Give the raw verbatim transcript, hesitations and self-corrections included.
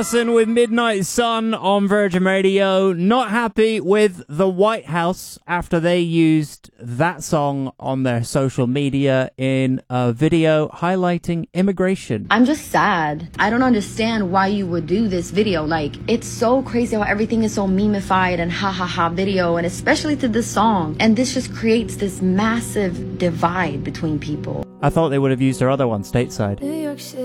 With Midnight Sun on Virgin Radio, not happy with the White House after they used that song on their social media in a video highlighting immigration. I'm just sad. I don't understand why you would do this video. Like, it's so crazy how everything is so memeified and ha ha ha video, and especially to this song. And this just creates this massive divide between people. I thought they would have used their other one, Stateside. New York City.